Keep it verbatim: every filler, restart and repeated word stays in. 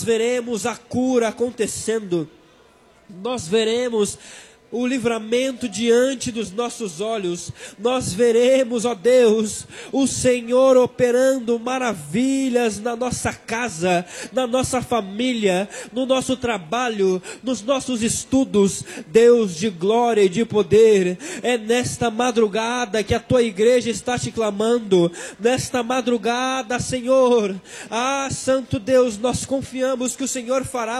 veremos a cura acontecendo, nós veremos o livramento diante dos nossos olhos, nós veremos, ó Deus, o Senhor operando maravilhas na nossa casa, na nossa família, no nosso trabalho, nos nossos estudos. Deus de glória e de poder, é nesta madrugada que a tua igreja está te clamando, nesta madrugada, Senhor, ah, Santo Deus, nós confiamos que o Senhor fará